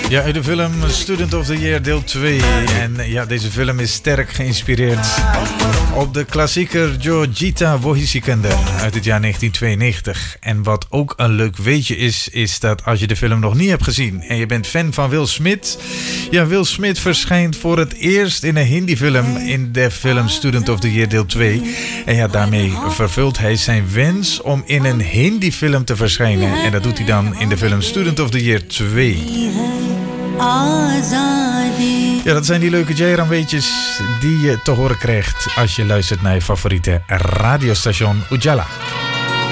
Ja, uit de film Student of the Year deel 2. En ja, deze film is sterk geïnspireerd op de klassieker Georgita Wohisikender uit het jaar 1992. En wat ook een leuk weetje is dat als je de film nog niet hebt gezien en je bent fan van Will Smith. Ja, Will Smith verschijnt voor het eerst in een Hindi-film in de film Student of the Year deel 2. En ja, daarmee vervult hij zijn wens om in een Hindi-film te verschijnen. En dat doet hij dan in de film Student of the Year 2. Ja, dat zijn die leuke Jairam-weetjes die je te horen krijgt als je luistert naar je favoriete radiostation Ujala.